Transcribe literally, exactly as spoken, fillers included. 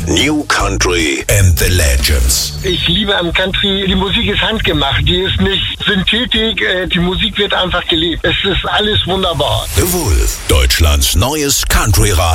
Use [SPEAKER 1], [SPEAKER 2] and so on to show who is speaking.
[SPEAKER 1] New Country and the Legends.
[SPEAKER 2] Ich liebe am Country, die Musik ist handgemacht, die ist nicht Synthetik, äh, die Musik wird einfach gelebt. Es ist alles wunderbar.
[SPEAKER 1] The Wolf, Deutschlands neues Country-Radio.